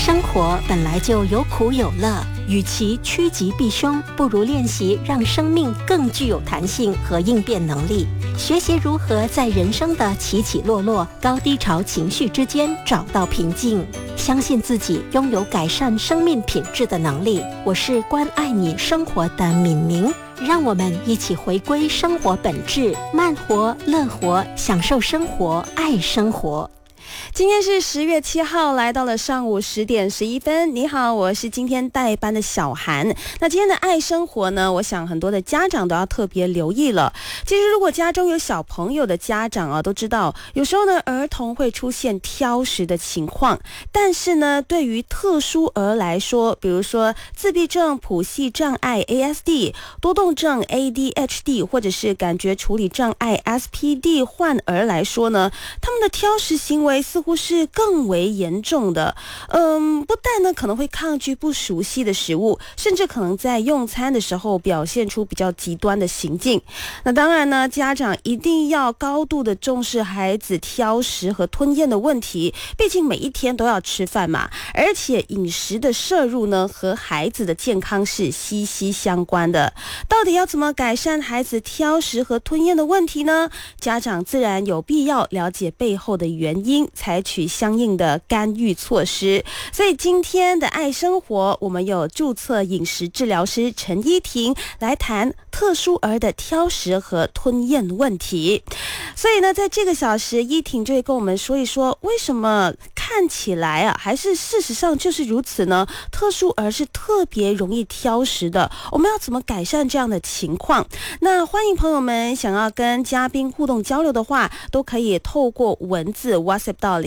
生活本来就有苦有乐，与其趋吉避凶，不如练习让生命更具有弹性和应变能力，学习如何在人生的起起落落、高低潮情绪之间找到平静，相信自己拥有改善生命品质的能力。我是关爱你生活的敏明，让我们一起回归生活本质，慢活、乐活，享受生活，爱生活。 今天是10月7号，来到了上午10点11分。你好，我是今天代班的小涵。那今天的爱生活呢，我想很多的家长都要特别留意了。其实如果家中有小朋友的家长啊，都知道有时候呢儿童会出现挑食的情况，但是呢对于特殊儿来说，比如说自闭症、谱系障碍 ASD、多动症 ADHD 或者是感觉处理障碍 SPD 患儿来说呢，他们的挑食行为似乎是更为严重的。不但呢可能会抗拒不熟悉的食物，甚至可能在用餐的时候表现出比较极端的行径。那当然呢，家长一定要高度的重视孩子挑食和吞咽的问题，毕竟每一天都要吃饭嘛，而且饮食的摄入呢和孩子的健康是息息相关的。到底要怎么改善孩子挑食和吞咽的问题呢？家长自然有必要了解背后的原因，采取相应的干预措施。所以今天的爱生活，我们有注册饮食治疗师陈依婷来谈特殊儿的挑食和吞咽问题。所以呢，在这个小时，依婷就会跟我们说一说，为什么看起来啊，还是事实上就是如此呢？特殊儿是特别容易挑食的，我们要怎么改善这样的情况？那欢迎朋友们想要跟嘉宾互动交流的话，都可以透过文字 WhatsApp 到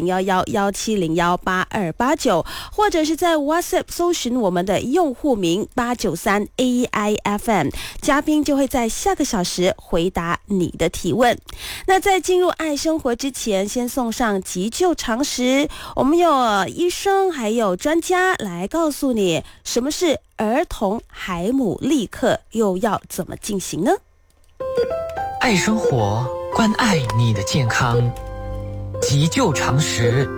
011-1701-8289，或者是在 WhatsApp 搜寻我们的用户名893 AIFM， 嘉宾就会在下个小时回答你的提问。那在进入爱生活之前，先送上急救常识，我们有医生还有专家来告诉你什么是儿童海姆立克，又要怎么进行呢？ 爱生活，关爱你的健康，急救常识。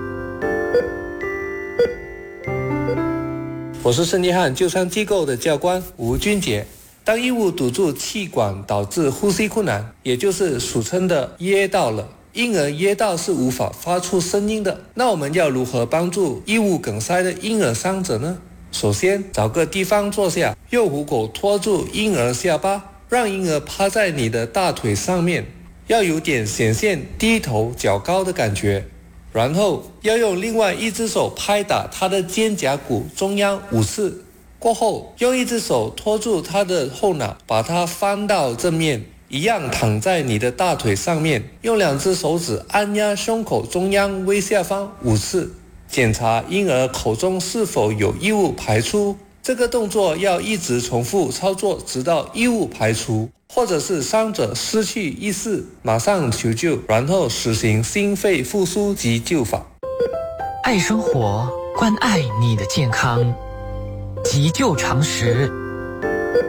我是圣约翰救伤机构的教官吴俊杰。当异物堵住气管导致呼吸困难，也就是俗称的噎到了，婴儿噎到是无法发出声音的。那我们要如何帮助异物梗塞的婴儿伤者呢？首先找个地方坐下，用虎口托住婴儿下巴，让婴儿趴在你的大腿上面，要有点显现低头较高的感觉。然后要用另外一只手拍打他的肩胛骨中央5次，过后用一只手托住他的后脑，把他翻到正面，一样躺在你的大腿上面，用2只手指按压胸口中央微下方5次，检查婴儿口中是否有异物排出。这个动作要一直重复操作，直到异物排出，或者是伤者失去意识，马上求救，然后实行心肺复苏急救法。 爱生活，关爱你的健康，急救常识。